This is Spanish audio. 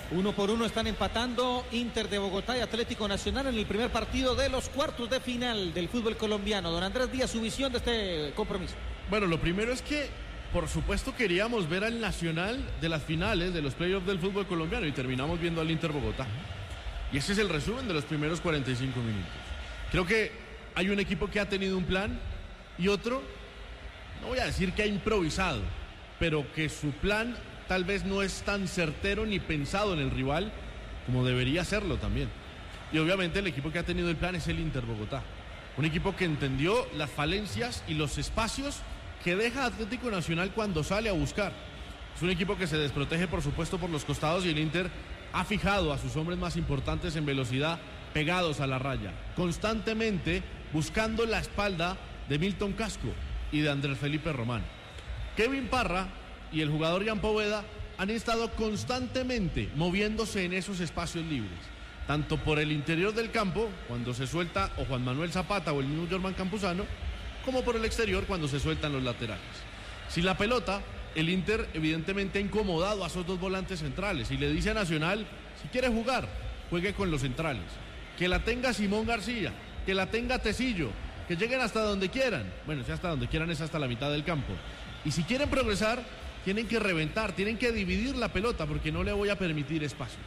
Uno por uno están empatando Inter de Bogotá y Atlético Nacional en el primer partido de los cuartos de final del fútbol colombiano. Don Andrés Díaz, su visión de este compromiso. Bueno, lo primero es que, por supuesto, queríamos ver al Nacional de las finales de los playoffs del fútbol colombiano y terminamos viendo al Inter Bogotá. Y ese es el resumen de los primeros 45 minutos. Creo que hay un equipo que ha tenido un plan y otro, no voy a decir que ha improvisado, pero que su plan tal vez no es tan certero ni pensado en el rival como debería serlo también. Y obviamente el equipo que ha tenido el plan es el Inter Bogotá. Un equipo que entendió las falencias y los espacios que deja Atlético Nacional cuando sale a buscar. Es un equipo que se desprotege, por supuesto, por los costados, y el Inter ha fijado a sus hombres más importantes en velocidad pegados a la raya, constantemente buscando la espalda de Milton Casco y de Andrés Felipe Román. Kevin Parra y el jugador Jan Poveda han estado constantemente moviéndose en esos espacios libres, tanto por el interior del campo, cuando se suelta o Juan Manuel Zapata o el mismo Germán Campuzano, como por el exterior cuando se sueltan los laterales. Sin la pelota, el Inter evidentemente ha incomodado a esos dos volantes centrales y le dice a Nacional, si quiere jugar, juegue con los centrales. Que la tenga Simón García, que la tenga Tecillo, que lleguen hasta donde quieran. Bueno, si hasta donde quieran es hasta la mitad del campo. Y si quieren progresar, tienen que reventar, tienen que dividir la pelota porque no le voy a permitir espacio.